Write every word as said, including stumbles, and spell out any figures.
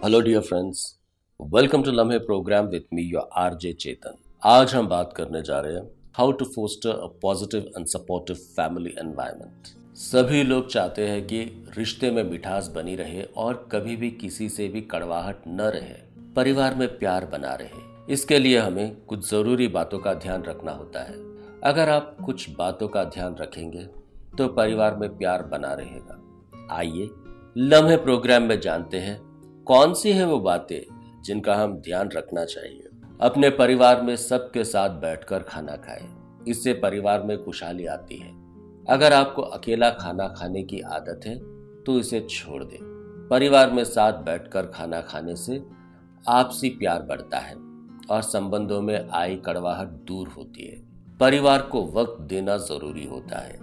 Hello dear friends, welcome to लम्हे programme with me your RJ चेतन। आज हम बात करने जा रहे हैं how to poster a positive and supportive family environment. सभी लोग चाहते हैं कि रिश्ते में मिठास बनी रहे और कभी भी किसी से भी कड़वाहट न रहे, परिवार में प्यार बना रहे। इसके लिए हमें कुछ जरूरी बातों का ध्यान रखना होता है। अगर आप कुछ बातों का ध्यान रखेंगे तो परिवार में प्यार बना रहेगा। आइए लम्हे प्रोग्राम में जानते हैं कौन सी है वो बातें जिनका हम ध्यान रखना चाहिए। अपने परिवार में सबके साथ बैठकर खाना खाएं, इससे परिवार में खुशहाली आती है। अगर आपको अकेला खाना खाने की आदत है तो इसे छोड़ दें। परिवार में साथ बैठकर खाना खाने से आपसी प्यार बढ़ता है और संबंधों में आई कड़वाहट दूर होती है। परिवार को वक्त देना जरूरी होता है।